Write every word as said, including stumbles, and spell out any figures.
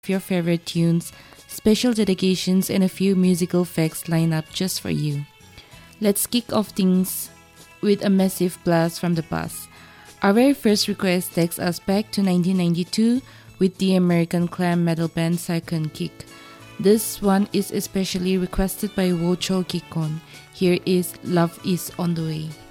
your favorite tunes, special dedications, and a few musical facts lined up just for you. Let's kick off things with a massive blast from the past. Our very first request takes us back to nineteen ninety-two with the American glam metal band Psycho Kick. This one is especially requested by Wocho Kikon. Here is Love Is On The Way.